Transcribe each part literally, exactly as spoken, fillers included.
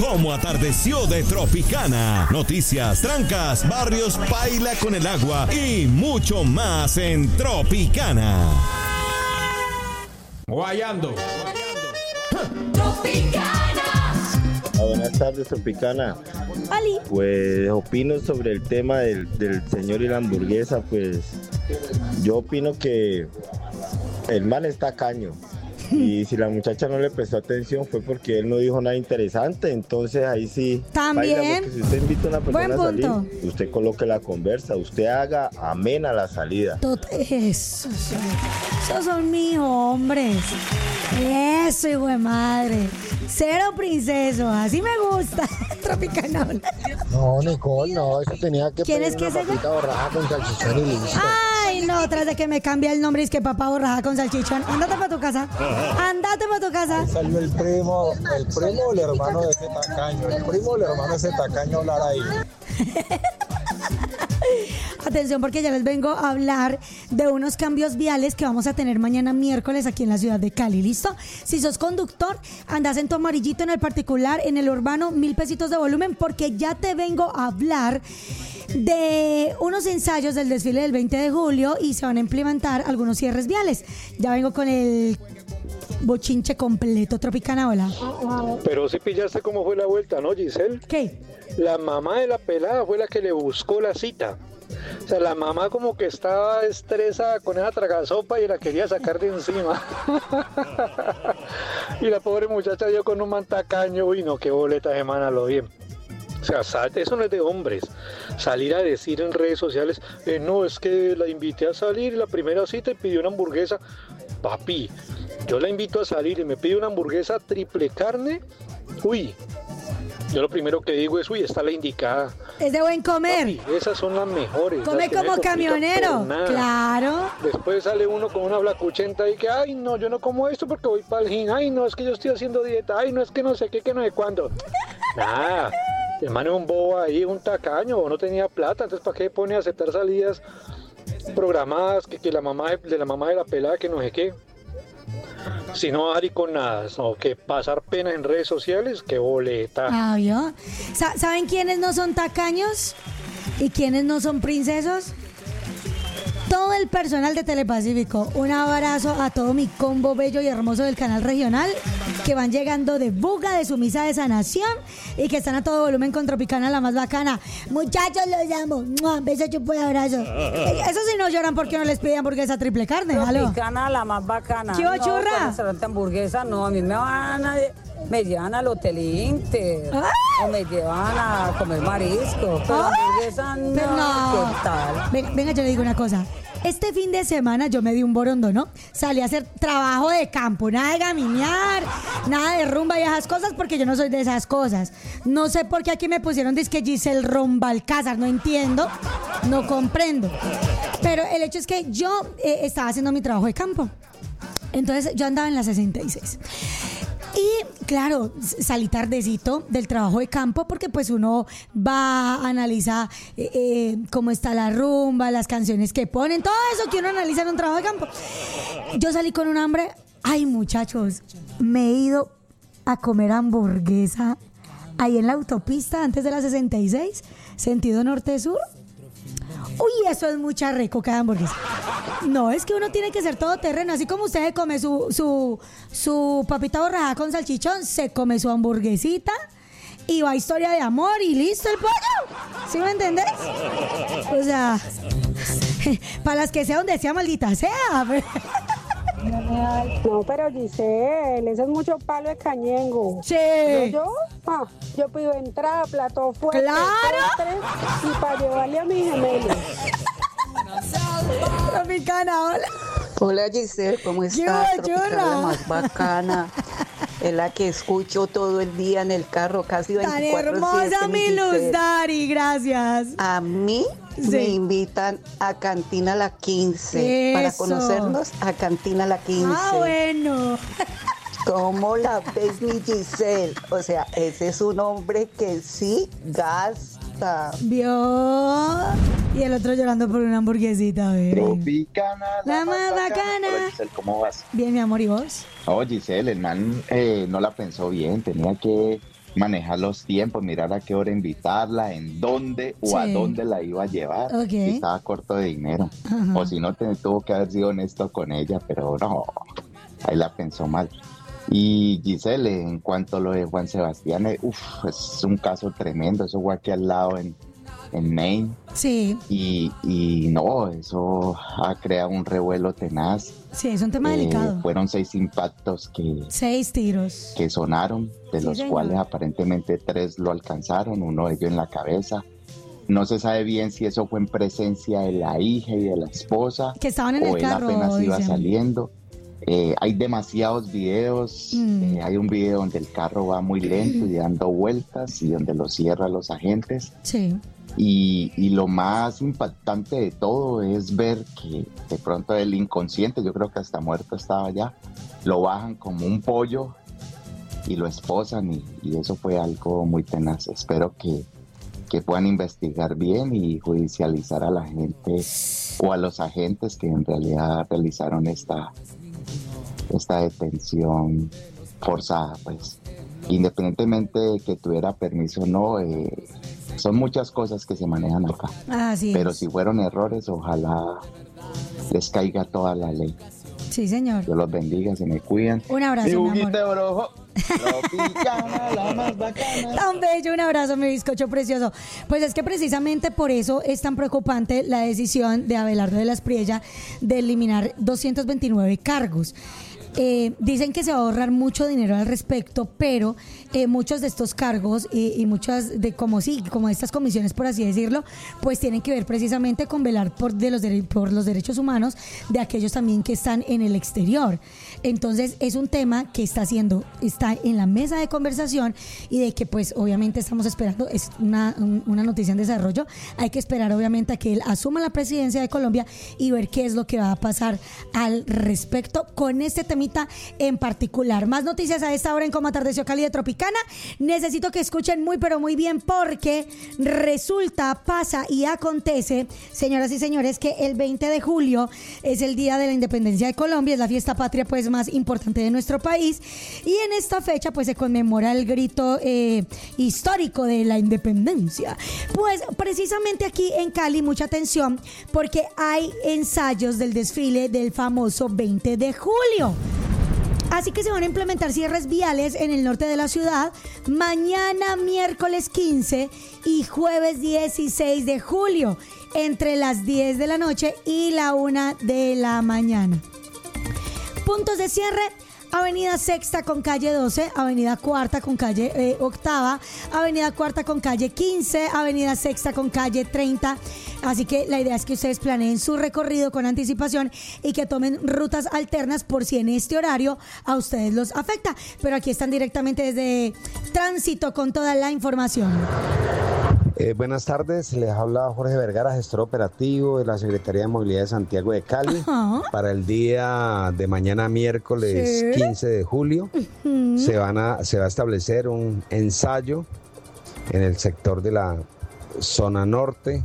cómo atardeció de Tropicana. Noticias, trancas, barrios, paila con el agua y mucho más en Tropicana. Guayando. Tropicana. Buenas tardes, Tropicana. Ali. Pues opino sobre el tema del, del señor y la hamburguesa. Pues yo opino que el man está caño. Y si la muchacha no le prestó atención fue porque él no dijo nada interesante. Entonces ahí sí. También. Baila, porque si usted invita a una persona Buen a salir, punto. usted coloque la conversa, usted haga amena la salida. Tot- Eso, sí. Esos son mis hombres. Eso, hijo de madre. Cero princeso, así me gusta. Tropicana. No, Nicole, no, eso tenía que ¿Quién pedir es que una es ella? papita borraja con salchichón y listo. Ay, no, tras de que me cambia el nombre, es que papá borraja con salchichón. Ándate para tu casa. Ándate para tu casa. Salió el primo, el primo o el hermano de ese tacaño, el primo o el hermano de ese tacaño hablar ahí. Atención, porque ya les vengo a hablar de unos cambios viales que vamos a tener mañana miércoles aquí en la ciudad de Cali. ¿Listo? Si sos conductor, andas en tu amarillito, en el particular, en el urbano, mil pesitos de volumen, porque ya te vengo a hablar de unos ensayos del desfile del veinte de julio y se van a implementar algunos cierres viales. Ya vengo con el bochinche completo. Tropicana, hola. Pero si pillaste cómo fue la vuelta, ¿no, Giselle? ¿Qué? La mamá de la pelada fue la que le buscó la cita. O sea, la mamá como que estaba estresada con esa tragasopa y la quería sacar de encima. Y la pobre muchacha dio con un mantacaño. Uy, no, qué boleta de semana, lo bien. O sea, sal- eso no es de hombres. Salir a decir en redes sociales, eh, no, es que la invité a salir la primera cita y pidió una hamburguesa. Papi, yo la invito a salir y me pide una hamburguesa triple carne. Uy, yo lo primero que digo es, uy, está la indicada. Es de buen comer. Papi, esas son las mejores. Come las que no como me complican camionero. por nada. Claro. Después sale uno con una flacuchenta y que, ay, no, yo no como esto porque voy para el gym. Ay, no, es que yo estoy haciendo dieta. Ay, no, es que no sé qué, que no sé cuándo. Nada. El man es un bobo ahí, un tacaño, o no tenía plata. Entonces, ¿para qué pone a aceptar salidas programadas que, que la mamá de, de la mamá de la pelada, que no sé qué? Si no va a ir con nada, no, que pasar pena en redes sociales, qué boleta. Ah, ¿vio? Sa- ¿Saben quiénes no son tacaños? ¿Y quiénes no son princesos? Todo el personal de Telepacífico. Un abrazo a todo mi combo bello y hermoso del canal regional que van llegando de Buga, de su misa de sanación y que están a todo volumen con Tropicana, la más bacana. Muchachos, los amo. ¡Mua! Beso, chupo y abrazo. Eso sí no lloran porque no les piden hamburguesa triple carne. ¿Aló? Tropicana, la más bacana. ¿Qué hubo, no, churra? con restaurante hamburguesa, no, a mí me van a... Me llevan al Hotel Inter. ¡Ay! O me llevan a comer marisco. Pero ¡Ay! hamburguesa no. Pero no. ¿Qué tal? Venga, venga, yo le digo una cosa. Este fin de semana yo me di un borondo, ¿no? Salí a hacer trabajo de campo, nada de gaminear, nada de rumba y esas cosas, porque yo no soy de esas cosas. No sé por qué aquí me pusieron disque Giselle Rombalcázar, no entiendo, no comprendo. Pero el hecho es que yo eh, estaba haciendo mi trabajo de campo. Entonces yo andaba en la sesenta y seis. Y claro, salí tardecito del trabajo de campo porque pues uno va, analiza eh, eh, cómo está la rumba, las canciones que ponen, todo eso que uno analiza en un trabajo de campo. Yo salí con un hambre. Ay, muchachos, me he ido a comer hamburguesa ahí en la autopista antes de la sesenta y seis, sentido norte-sur. Uy, eso es mucha recoca de hamburguesa. No, es que uno tiene que ser todoterreno. Así como usted se come su, su, su papita borrada con salchichón, se come su hamburguesita y va historia de amor y listo el pollo. ¿Sí me entendés? O sea, para las que sea donde sea, maldita sea. No, pero Giselle, eso es mucho palo de cañengo. Sí. Yo, yo, ah, yo pido entrada, plato fuerte, ¡Claro! postres, y para llevarle a mi gemelo. Tropicana, hola. Hola Giselle, ¿cómo ¿Qué estás? hubo, Tropicana, churra? la más bacana. Es la que escucho todo el día en el carro, casi Tan veinticuatro hermosa siete, mi Giselle. Luz Dari, gracias. A mí Sí. me invitan a Cantina La quince. Para Eso. conocernos, a Cantina La quince. Ah, bueno. ¿Cómo la ves, mi Giselle? O sea, ese es un hombre que sí gasta. ¿Vio? Y el otro llorando por una hamburguesita, bebé. Tropicana, La más bacana. Hola, Giselle, ¿cómo vas? Bien, mi amor, ¿y vos? Oh, Giselle, el man eh, no la pensó bien, tenía que manejar los tiempos, mirar a qué hora invitarla, en dónde o Sí. a dónde la iba a llevar. Ok. Si estaba corto de dinero. Ajá. O si no, te, tuvo que haber sido honesto con ella, pero no, ahí la pensó mal. Y Giselle, en cuanto a lo de Juan Sebastián, eh, uf, es un caso tremendo. Eso fue aquí al lado en, en Maine. Sí, Y, y no, eso ha creado un revuelo tenaz. sí, es un tema Eh, delicado. fueron seis impactos que, Seis tiros. que sonaron, de Sí, los señor. cuales aparentemente tres lo alcanzaron, uno de ellos en la cabeza. No se sabe bien si eso fue en presencia de la hija y de la esposa Que estaban en o el él carro, apenas iba dicen. saliendo. Eh, hay demasiados videos, Mm. eh, hay un video donde el carro va muy lento y dando vueltas y donde lo cierran los agentes. Sí. Y, y lo más impactante de todo es ver que de pronto el inconsciente, yo creo que hasta muerto estaba ya, lo bajan como un pollo y lo esposan y, y eso fue algo muy tenaz. Espero que, que puedan investigar bien y judicializar a la gente o a los agentes que en realidad realizaron esta, esta detención forzada, pues. Independientemente de que tuviera permiso o no, eh, son muchas cosas que se manejan acá. Así Pero es. si fueron errores, ojalá les caiga toda la ley. Sí, señor. Dios los bendiga, se me cuidan. Un abrazo, Mi mi juguito amor. de brojo, tropicana, la más bacana. Tan bello, un abrazo, mi bizcocho precioso. Pues es que precisamente por eso es tan preocupante la decisión de Abelardo de la Espriella de eliminar doscientos veintinueve cargos. Eh, dicen que se va a ahorrar mucho dinero al respecto, pero eh, muchos de estos cargos y, y muchas de como sí, como estas comisiones, por así decirlo, pues tienen que ver precisamente con velar por, de los, dere- por los derechos humanos de aquellos también que están en el exterior. Entonces es un tema que está haciendo, está en la mesa de conversación y de que pues obviamente estamos esperando, es una, un- una noticia en desarrollo, hay que esperar obviamente a que él asuma la presidencia de Colombia y ver qué es lo que va a pasar al respecto con este temita en particular. Más noticias a esta hora en Cómo Atardeció Cali de Tropicana. Necesito que escuchen muy pero muy bien porque resulta, pasa y acontece, señoras y señores, que el veinte de julio es el día de la independencia de Colombia, es la fiesta patria pues más importante de nuestro país y en esta fecha pues se conmemora el grito eh, histórico de la independencia. Pues precisamente aquí en Cali mucha atención porque hay ensayos del desfile del famoso veinte de julio. Así que se van a implementar cierres viales en el norte de la ciudad mañana miércoles quince y jueves dieciséis de julio entre las diez de la noche y la una de la mañana. Puntos de cierre: Avenida Sexta con calle doce, Avenida Cuarta con calle eh, Octava, Avenida Cuarta con calle quince, Avenida Sexta con calle treinta. Así que la idea es que ustedes planeen su recorrido con anticipación y que tomen rutas alternas por si en este horario a ustedes los afecta. Pero aquí están directamente desde Tránsito con toda la información. Eh, buenas tardes, les habla Jorge Vergara, gestor operativo de la Secretaría de Movilidad de Santiago de Cali. Ajá. Para el día de mañana miércoles Sí. quince de julio Ujú. se, van a, se va a establecer un ensayo en el sector de la zona norte,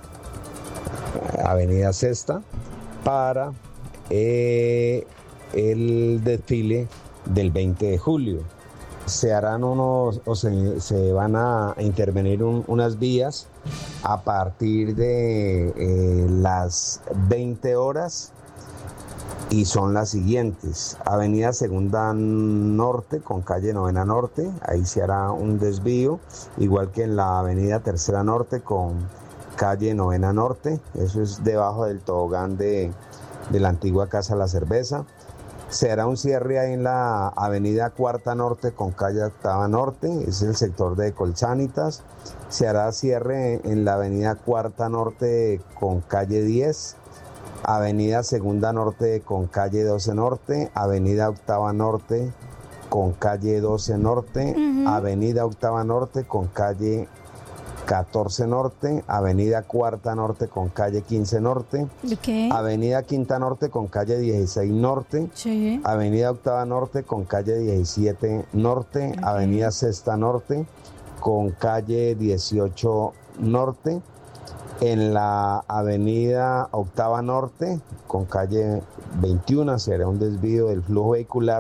Avenida Sexta, para eh, el desfile del veinte de julio. Se harán unos, o se, se van a intervenir un- unas vías a partir de eh, las veinte horas y son las siguientes: Avenida Segunda Norte con calle Novena Norte, ahí se hará un desvío, igual que en la Avenida Tercera Norte con calle Novena Norte, eso es debajo del tobogán de, de la antigua Casa La Cerveza. Se hará un cierre ahí en la Avenida Cuarta Norte con calle Octava Norte, es el sector de Colsanitas. Se hará cierre en la Avenida Cuarta Norte con calle diez, Avenida Segunda Norte con calle doce Norte, Avenida Octava Norte con calle doce Norte, Ujú. Avenida Octava Norte con calle catorce Norte, Avenida Cuarta Norte con calle quince Norte, Ok. Avenida Quinta Norte con calle dieciséis Norte, Sí. Avenida Octava Norte con calle diecisiete Norte, Ok. Avenida Sexta Norte con calle dieciocho Norte, en la Avenida Octava Norte con calle veintiuno se hará un desvío del flujo vehicular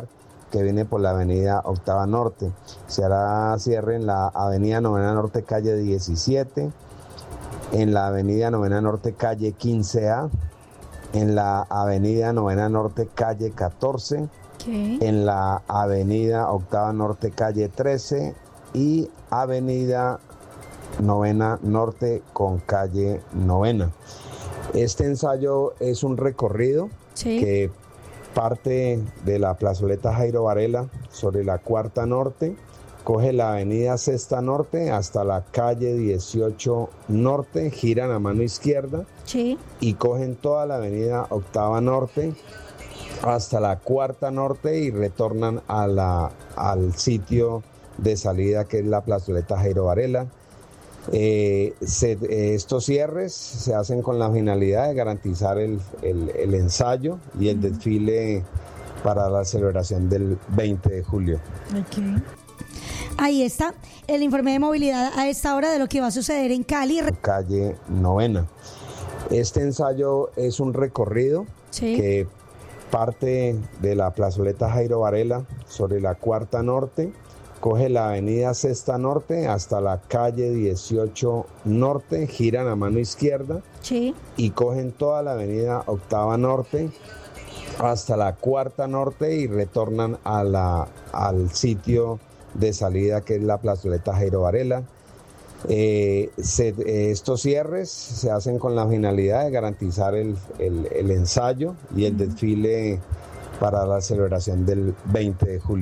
que viene por la avenida Octava Norte. Se hará cierre en la avenida Novena Norte, calle diecisiete, en la avenida Novena Norte, calle quince A, en la avenida Novena Norte, calle catorce, ¿Qué? en la avenida Octava Norte, calle trece y avenida Novena Norte con calle Novena. Este ensayo es un recorrido Sí. que parte de la plazoleta Jairo Varela sobre la Cuarta Norte, coge la avenida Sexta Norte hasta la calle dieciocho Norte, giran a mano izquierda Sí. y cogen toda la avenida Octava Norte hasta la Cuarta Norte y retornan a la, al sitio de salida que es la plazoleta Jairo Varela. Eh, se, eh, estos cierres se hacen con la finalidad de garantizar el, el, el ensayo y el desfile para la celebración del veinte de julio. Okay. Ahí está el informe de movilidad a esta hora de lo que va a suceder en Cali. Calle Novena. Este ensayo es un recorrido Sí. que parte de la plazoleta Jairo Varela sobre la Cuarta Norte, coge la avenida Sexta Norte hasta la calle dieciocho Norte, giran a mano izquierda Sí. y cogen toda la avenida Octava Norte hasta la Cuarta Norte y retornan a la, al sitio de salida que es la plazoleta Jairo Varela. Eh, se, eh, estos cierres se hacen con la finalidad de garantizar el, el, el ensayo y el desfile para la celebración del veinte de julio.